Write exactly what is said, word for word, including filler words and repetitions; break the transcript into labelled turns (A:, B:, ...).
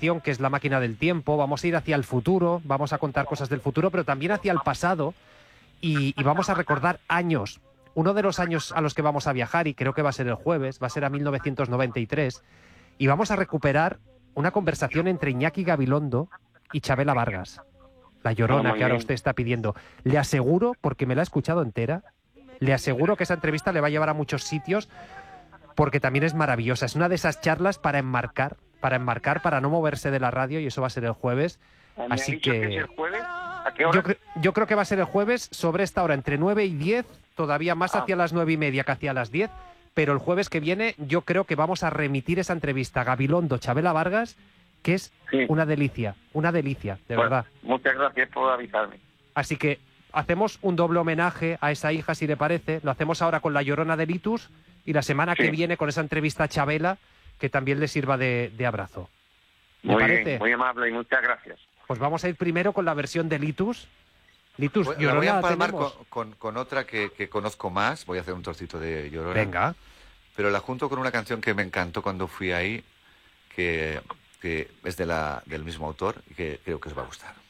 A: sección que es La Máquina del Tiempo. Vamos a ir hacia el futuro, vamos a contar cosas del futuro, pero también hacia el pasado y, y vamos a recordar años. Uno de los años a los que vamos a viajar, y creo que va a ser el jueves, va a ser a mil novecientos noventa y tres, y vamos a recuperar una conversación entre Iñaki Gabilondo y Chabela Vargas, la Llorona que ahora usted está pidiendo. Le aseguro, porque me la he escuchado entera, le aseguro que esa entrevista le va a llevar a muchos sitios, porque también es maravillosa. Es una de esas charlas para enmarcar, para enmarcar, para no moverse de la radio, y eso va a ser el jueves. Así que...
B: que es el jueves? ¿A qué hora?
A: Yo, cre yo creo que va a ser el jueves sobre esta hora, entre nueve y diez, todavía más
B: Ah.
A: hacia las nueve y media que hacia las diez, pero el jueves que viene yo creo que vamos a remitir esa entrevista a Gabilondo, Chabela Vargas, que es
B: Sí.
A: una delicia, una delicia, de
B: Bueno,
A: verdad.
B: muchas gracias por avisarme.
A: Así que hacemos un doble homenaje a esa hija, si le parece. Lo hacemos ahora con La Llorona de Litus y la semana
B: Sí.
A: que viene con esa entrevista a Chabela, que también le sirva de, de abrazo. ¿Le
B: Muy
A: parece?
B: bien, muy amable y muchas gracias.
A: Pues vamos a ir primero con la versión de Litus. Litus,
C: Voy- la
A: Llorona
C: voy a empalmar
A: tenemos.
C: con, con- con otra que, que conozco más. Voy a hacer un trocito de Llorona.
A: Venga.
C: Pero la junto con una canción que me encantó cuando fui ahí, que, que es de la, del mismo autor y que creo que os va a gustar.